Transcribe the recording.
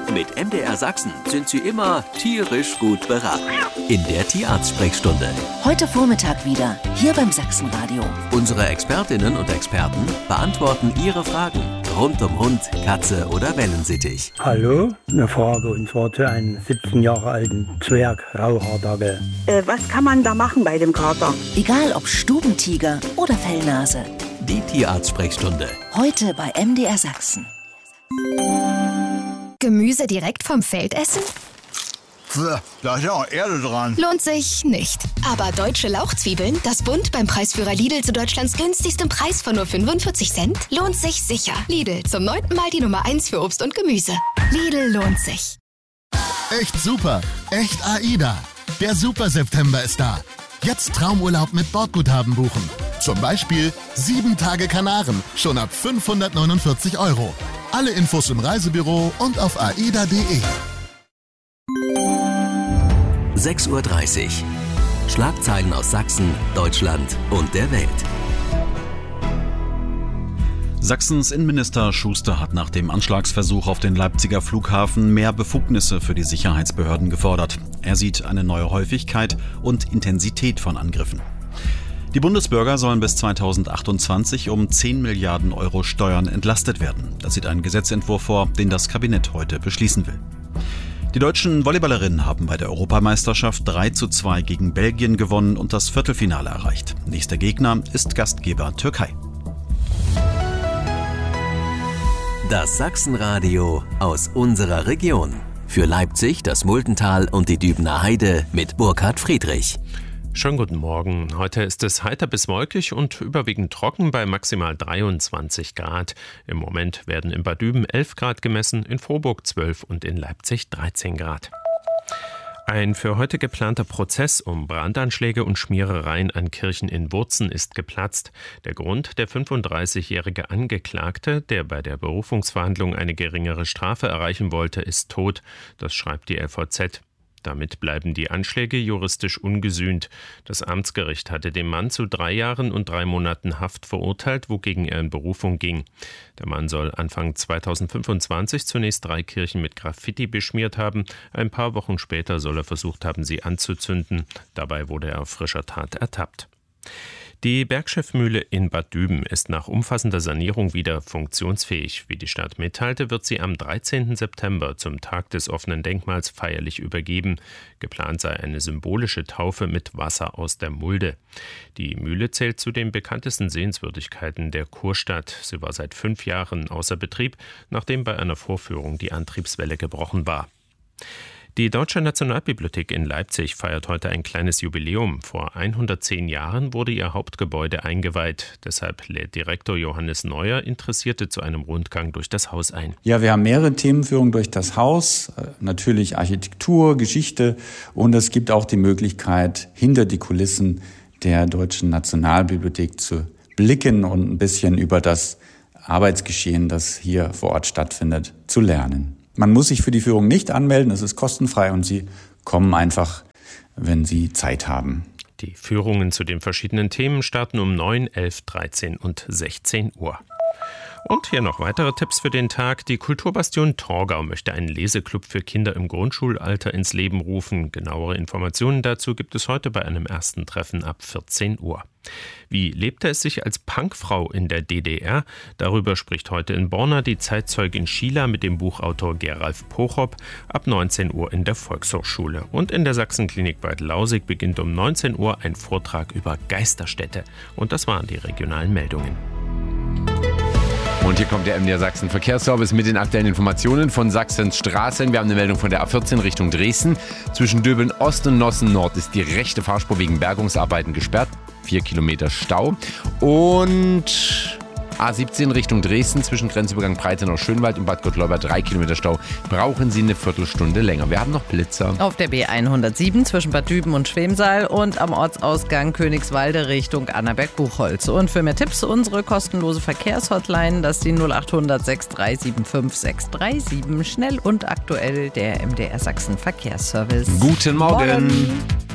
Mit MDR Sachsen sind Sie immer tierisch gut beraten. In der Tierarzt-Sprechstunde. Heute Vormittag wieder, hier beim Sachsenradio. Unsere Expertinnen und Experten beantworten Ihre Fragen rund um Hund, Katze oder Wellensittich. Hallo, eine Frage und zwar zu einem 17 Jahre alten Zwerg-Rauhaardackel. Was kann man da machen bei dem Kater? Egal ob Stubentiger oder Fellnase. Die Tierarzt-Sprechstunde. Heute bei MDR Sachsen. Gemüse direkt vom Feld essen? Da ist ja auch Erde dran. Lohnt sich nicht. Aber deutsche Lauchzwiebeln, das Bund beim Preisführer Lidl zu Deutschlands günstigstem Preis von nur 45 Cent, lohnt sich sicher. Lidl, zum 9. Mal die Nummer 1 für Obst und Gemüse. Lidl lohnt sich. Echt super, echt AIDA. Der Super September ist da. Jetzt Traumurlaub mit Bordguthaben buchen. Zum Beispiel 7 Tage Kanaren, schon ab 549 €. Alle Infos im Reisebüro und auf aida.de. 6:30 Uhr. Schlagzeilen aus Sachsen, Deutschland und der Welt. Sachsens Innenminister Schuster hat nach dem Anschlagsversuch auf den Leipziger Flughafen mehr Befugnisse für die Sicherheitsbehörden gefordert. Er sieht eine neue Häufigkeit und Intensität von Angriffen. Die Bundesbürger sollen bis 2028 um 10 Milliarden € Steuern entlastet werden. Das sieht ein Gesetzentwurf vor, den das Kabinett heute beschließen will. Die deutschen Volleyballerinnen haben bei der Europameisterschaft 3:2 gegen Belgien gewonnen und das Viertelfinale erreicht. Nächster Gegner ist Gastgeber Türkei. Das Sachsenradio aus unserer Region. Für Leipzig, das Multental und die Dübener Heide mit Burkhard Friedrich. Schönen guten Morgen. Heute ist es heiter bis wolkig und überwiegend trocken bei maximal 23 Grad. Im Moment werden in Bad Düben 11 Grad gemessen, in Frohburg 12 und in Leipzig 13 Grad. Ein für heute geplanter Prozess um Brandanschläge und Schmierereien an Kirchen in Wurzen ist geplatzt. Der Grund: der 35-jährige Angeklagte, der bei der Berufungsverhandlung eine geringere Strafe erreichen wollte, ist tot. Das schreibt die LVZ. Damit bleiben die Anschläge juristisch ungesühnt. Das Amtsgericht hatte den Mann zu 3 Jahren und 3 Monaten Haft verurteilt, wogegen er in Berufung ging. Der Mann soll Anfang 2025 zunächst 3 Kirchen mit Graffiti beschmiert haben. Ein paar Wochen später soll er versucht haben, sie anzuzünden. Dabei wurde er auf frischer Tat ertappt. Die Bergchefmühle in Bad Düben ist nach umfassender Sanierung wieder funktionsfähig. Wie die Stadt mitteilte, wird sie am 13. September zum Tag des offenen Denkmals feierlich übergeben. Geplant sei eine symbolische Taufe mit Wasser aus der Mulde. Die Mühle zählt zu den bekanntesten Sehenswürdigkeiten der Kurstadt. Sie war seit 5 Jahren außer Betrieb, nachdem bei einer Vorführung die Antriebswelle gebrochen war. Die Deutsche Nationalbibliothek in Leipzig feiert heute ein kleines Jubiläum. Vor 110 Jahren wurde ihr Hauptgebäude eingeweiht. Deshalb lädt Direktor Johannes Neuer Interessierte zu einem Rundgang durch das Haus ein. Ja, wir haben mehrere Themenführungen durch das Haus. Natürlich Architektur, Geschichte und es gibt auch die Möglichkeit, hinter die Kulissen der Deutschen Nationalbibliothek zu blicken und ein bisschen über das Arbeitsgeschehen, das hier vor Ort stattfindet, zu lernen. Man muss sich für die Führung nicht anmelden, es ist kostenfrei und Sie kommen einfach, wenn Sie Zeit haben. Die Führungen zu den verschiedenen Themen starten um 9, 11, 13 und 16 Uhr. Und hier noch weitere Tipps für den Tag. Die Kulturbastion Torgau möchte einen Leseklub für Kinder im Grundschulalter ins Leben rufen. Genauere Informationen dazu gibt es heute bei einem ersten Treffen ab 14 Uhr. Wie lebte es sich als Punkfrau in der DDR? Darüber spricht heute in Borna die Zeitzeugin Sheila mit dem Buchautor Geralf Pochop ab 19 Uhr in der Volkshochschule. Und in der Sachsenklinik Bad Lausig beginnt um 19 Uhr ein Vortrag über Geisterstädte. Und das waren die regionalen Meldungen. Und hier kommt der MDR Sachsen Verkehrsservice mit den aktuellen Informationen von Sachsens Straßen. Wir haben eine Meldung von der A14 Richtung Dresden. Zwischen Döbeln Ost und Nossen Nord ist die rechte Fahrspur wegen Bergungsarbeiten gesperrt. 4 Kilometer Stau. Und A17 Richtung Dresden zwischen Grenzübergang Breitenau-Schönwald und Bad Gottleuba 3 Kilometer Stau. Brauchen Sie eine Viertelstunde länger. Wir haben noch Blitzer. Auf der B107 zwischen Bad Düben und Schwemsal und am Ortsausgang Königswalde Richtung Annaberg-Buchholz. Und für mehr Tipps unsere kostenlose Verkehrshotline, das ist die 0800 6375 637. Schnell und aktuell der MDR Sachsen Verkehrsservice. Guten Morgen.